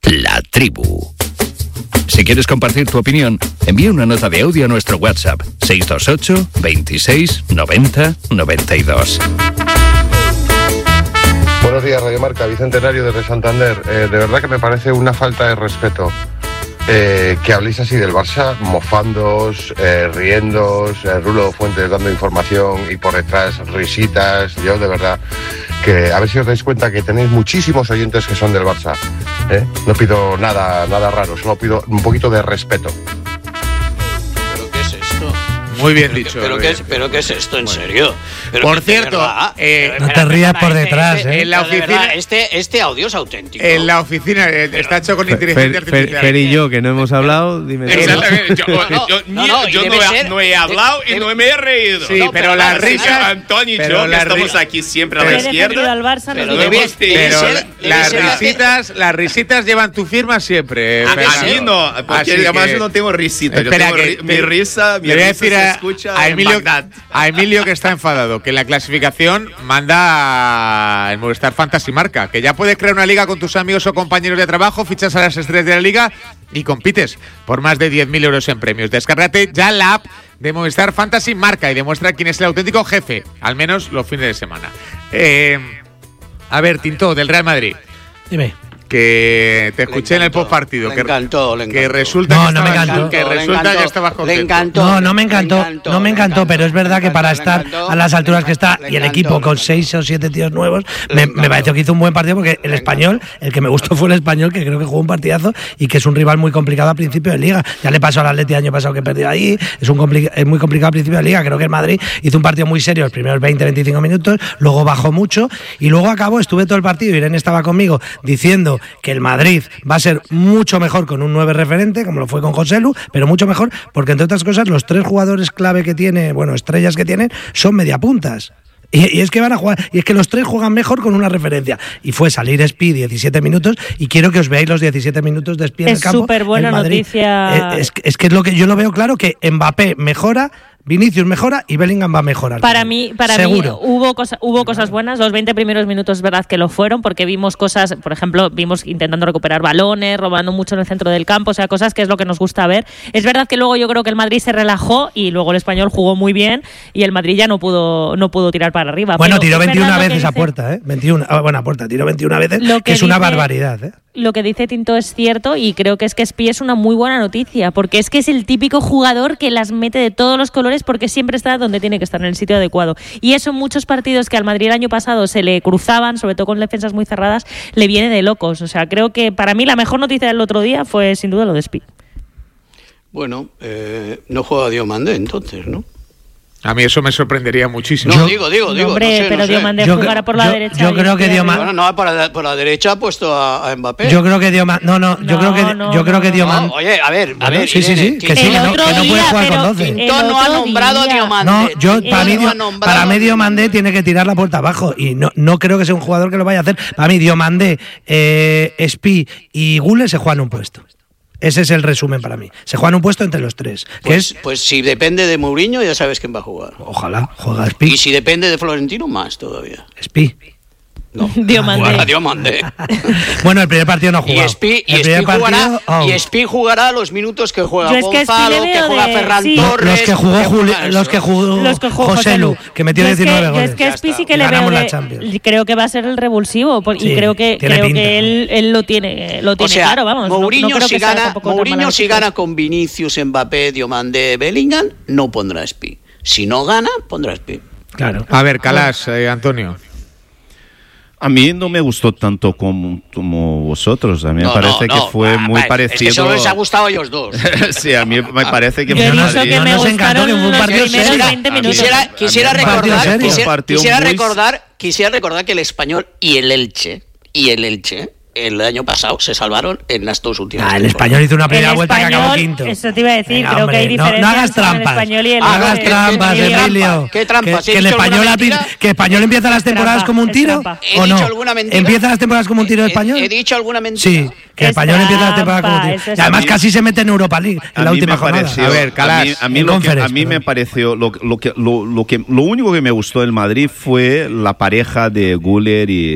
La Tribu. Si quieres compartir tu opinión, envía una nota de audio a nuestro WhatsApp 628 26 90 92. Buenos días, Radio Marca, Bicentenario desde Santander. De verdad que me parece una falta de respeto que habléis así del Barça, mofándoos, riéndoos, Rulo Fuentes dando información y por detrás risitas. Yo de verdad que a ver si os dais cuenta que tenéis muchísimos oyentes que son del Barça. No pido nada raro, solo pido un poquito de respeto. ¿Pero qué es esto? Muy bien dicho. ¿Pero qué es esto, en serio? Por cierto, no te rías por detrás, en la oficina, este audio es auténtico. En la oficina está hecho con inteligencia artificial. Fer y yo, que no hemos hablado, dime. Exactamente. Yo no he hablado y no me he reído. Sí, pero las risas, Antonio y yo, que estamos aquí siempre a la izquierda. Pero las risitas llevan tu firma siempre. A mí no, porque además yo no tengo risita. Espera, mi risa se escucha a Emilio, que está enfadado, que la clasificación manda el Movistar Fantasy Marca, que ya puedes crear una liga con tus amigos o compañeros de trabajo, fichas a las estrellas de la liga y compites por más de 10.000 euros en premios. Descárgate ya la app de Movistar Fantasy Marca y demuestra quién es el auténtico jefe, al menos los fines de semana. A ver, Tinto, del Real Madrid. Dime. Que te escuché en el postpartido. Le encantó. Que resulta que estabas contento. No me encantó, pero es verdad que para estar a las alturas que está y el equipo con 6 o 7 tíos nuevos, me pareció que hizo un buen partido, porque el Español, el que me gustó fue el Español, que creo que jugó un partidazo y que es un rival muy complicado a principio de liga. Ya le pasó al Atleti el año pasado que perdió ahí, es muy complicado a principio de liga. Creo que el Madrid hizo un partido muy serio los primeros 20-25 minutos, luego bajó mucho y luego acabó, estuve todo el partido, Irene estaba conmigo diciendo que el Madrid va a ser mucho mejor con un 9 referente, como lo fue con Joselu, pero mucho mejor porque, entre otras cosas, los 3 jugadores clave que tiene, estrellas que tienen, son mediapuntas. Y es que van a jugar, y es que los 3 juegan mejor con una referencia. Y fue salir Spi 17 minutos, y quiero que os veáis los 17 minutos de Spi en el campo. Es súper buena noticia. Es que es lo que yo lo veo claro, que Mbappé mejora, Vinicius mejora y Bellingham va a mejorar. Para mí hubo cosas buenas. Los 20 primeros minutos es verdad que lo fueron, porque vimos cosas, por ejemplo, vimos intentando recuperar balones, robando mucho en el centro del campo, o sea, cosas que es lo que nos gusta ver. Es verdad que luego yo creo que el Madrid se relajó y luego el Español jugó muy bien y el Madrid ya no pudo tirar para arriba. Bueno, tiró 21 veces a puerta, 21, a puerta, tiró 21 veces, que es una barbaridad, Lo que dice Tinto es cierto, y creo que Spi es una muy buena noticia, porque es que es el típico jugador que las mete de todos los colores, porque siempre está donde tiene que estar, en el sitio adecuado. Y eso en muchos partidos que al Madrid el año pasado se le cruzaban, sobre todo con defensas muy cerradas, le viene de locos. O sea, creo que para mí la mejor noticia del otro día fue sin duda lo de Spi. Bueno, no juega Diomandé entonces, ¿no? A mí eso me sorprendería muchísimo. No, digo. Hombre, pero Diomandé jugará por la derecha. Yo creo que Diomandé... Bueno, no, por la derecha ha puesto a Mbappé. Yo creo que Diomandé... Yo creo que Diomandé... Oye, a ver. Sí. Que no puede jugar con 12. Tinto no ha nombrado a Diomandé. Para mí Diomandé tiene que tirar la puerta abajo. Y no creo que sea un jugador que lo vaya a hacer. Para mí Diomandé, Spi y Güler se juegan un puesto. Ese es el resumen para mí. Se juegan un puesto entre los 3. Pues si depende de Mourinho, ya sabes quién va a jugar. Ojalá, juega Spi. Y si depende de Florentino, más todavía. Spi. No, Diomandé. Bueno, el primer partido no jugó. Y Spi jugará los minutos que juega Gonzalo, que juega Ferran Torres. Los que jugó Joselu, que metió 19 goles. Es que Spi sí que le veo creo que va a ser el revulsivo, y creo que él lo tiene claro, vamos. Mourinho si gana con Vinicius, Mbappé, Diomandé, Bellingham, no pondrá Spi. Si no gana, pondrá Spi. Claro. A ver, Calas, Antonio. A mí no me gustó tanto como vosotros. A mí me parece que fue muy parecido. Es que solo les ha gustado a ellos dos. Sí, a mí me parece que fue nos encantó, que fue un partido serio. Quisiera recordar que el Español y el Elche el año pasado se salvaron en las 2 últimas. El Español hizo una primera vuelta que acabó quinto. Eso te iba a decir, creo que hay diferencias. No hagas trampas. El Español y el hagas trampas, Emilio. ¿Qué trampas? Que el Español empieza las temporadas como un tiro. ¿O no? ¿Empieza las temporadas como un tiro de Español? ¿He dicho alguna mentira? Sí, que el Español empieza las temporadas como un tiro. Y además casi se mete en Europa League en la última jornada. A ver, Calas, a mí me pareció lo único que me gustó del Madrid fue la pareja de Güler y